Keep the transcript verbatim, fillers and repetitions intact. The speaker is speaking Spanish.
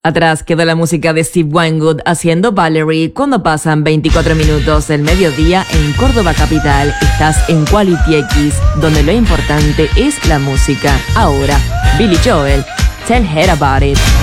Atrás quedó la música de Steve Winwood haciendo Valerie cuando pasan veinticuatro minutos del mediodía en Córdoba Capital. Estás en Quality X, donde lo importante es la música. Ahora, Billy Joel, Tell Her About It.